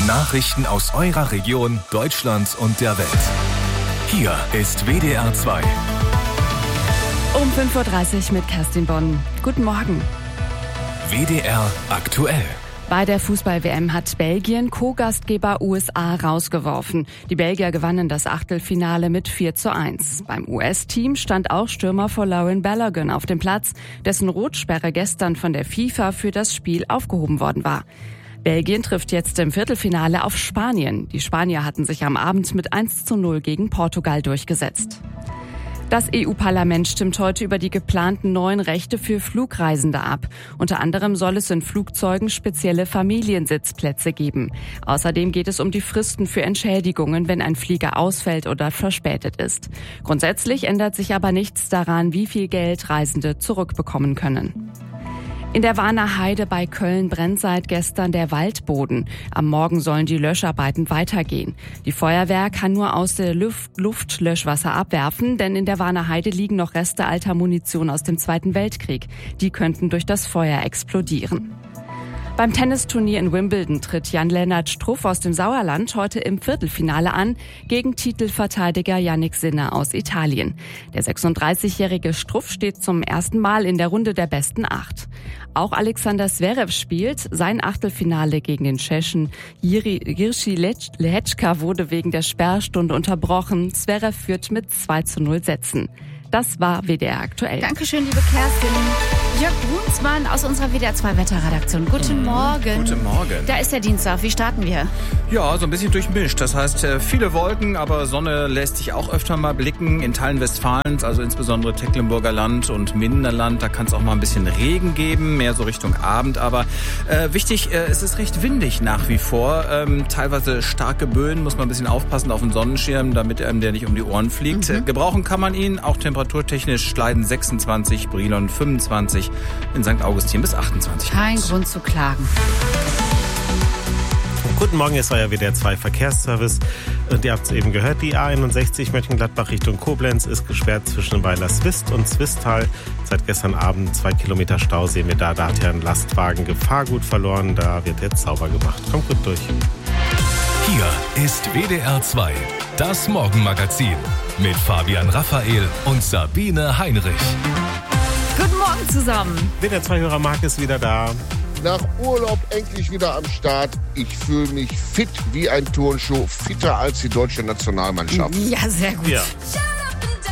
Nachrichten aus eurer Region, Deutschland und der Welt. Hier ist WDR 2. Um 5.30 Uhr mit Kerstin Bonn. Guten Morgen. WDR aktuell. Bei der Fußball-WM hat Belgien Co-Gastgeber USA rausgeworfen. Die Belgier gewannen das Achtelfinale mit 4:1. Beim US-Team stand auch Stürmer Folarin Balogun auf dem Platz, dessen Rotsperre gestern von der FIFA für das Spiel aufgehoben worden war. Belgien trifft jetzt im Viertelfinale auf Spanien. Die Spanier hatten sich am Abend mit 1:0 gegen Portugal durchgesetzt. Das EU-Parlament stimmt heute über die geplanten neuen Rechte für Flugreisende ab. Unter anderem soll es in Flugzeugen spezielle Familiensitzplätze geben. Außerdem geht es um die Fristen für Entschädigungen, wenn ein Flieger ausfällt oder verspätet ist. Grundsätzlich ändert sich aber nichts daran, wie viel Geld Reisende zurückbekommen können. In der Warner Heide bei Köln brennt seit gestern der Waldboden. Am Morgen sollen die Löscharbeiten weitergehen. Die Feuerwehr kann nur aus der Luft Löschwasser abwerfen, denn in der Warner Heide liegen noch Reste alter Munition aus dem Zweiten Weltkrieg. Die könnten durch das Feuer explodieren. Beim Tennisturnier in Wimbledon tritt Jan-Lennart Struff aus dem Sauerland heute im Viertelfinale an gegen Titelverteidiger Jannik Sinner aus Italien. Der 36-jährige Struff steht zum ersten Mal in der Runde der besten 8. Auch Alexander Zverev spielt. Sein Achtelfinale gegen den Tschechen Jiří Lehečka wurde wegen der Sperrstunde unterbrochen. Zverev führt mit 2:0 Sätzen. Das war WDR aktuell. Dankeschön, liebe Kerstin. Jörg Brunsmann aus unserer WDR 2 Wetterredaktion. Guten Morgen. Guten Morgen. Da ist der Dienstag. Wie starten wir? Ja, so ein bisschen durchmischt. Das heißt, viele Wolken, aber Sonne lässt sich auch öfter mal blicken. In Teilen Westfalens, also insbesondere Tecklenburger Land und Minderland, da kann es auch mal ein bisschen Regen geben, mehr so Richtung Abend. Aber wichtig, es ist recht windig nach wie vor. Teilweise starke Böen, muss man ein bisschen aufpassen auf den Sonnenschirm, damit der nicht um die Ohren fliegt. Gebrauchen kann man ihn, auch temperaturtechnisch Schleiden 26, Brilon 25, in St. Augustin bis 28 Grad. Kein Grund zu klagen. Guten Morgen, es war ja WDR 2 Verkehrsservice. Und ihr habt es eben gehört, die A61 Mönchengladbach Richtung Koblenz ist gesperrt zwischen Weiler-Swist und Zwistal. Seit gestern Abend 2 Kilometer Stau sehen wir da. Da hat ja ein Lastwagen Gefahrgut verloren. Da wird jetzt sauber gemacht. Kommt gut durch. Hier ist WDR 2, das Morgenmagazin mit Fabian Raphael und Sabine Heinrich. Guten Morgen zusammen. WDR 2-Hörer Marc ist wieder da. Nach Urlaub endlich wieder am Start. Ich fühle mich fit wie ein Turnschuh, fitter als die deutsche Nationalmannschaft. Ja, sehr gut. Ja.